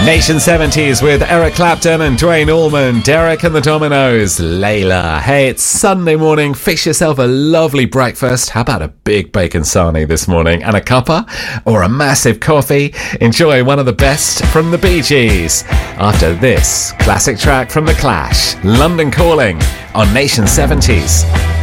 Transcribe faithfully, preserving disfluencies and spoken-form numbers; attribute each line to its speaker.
Speaker 1: Nation seventies with Eric Clapton and Dwayne Allman, Derek and the Dominoes, Layla. Hey, it's Sunday morning. Fix yourself a lovely breakfast. How about a big bacon sarnie this morning and a cuppa or a massive coffee? Enjoy one of the best from the Bee Gees. After this classic track from The Clash, London Calling on Nation seventies.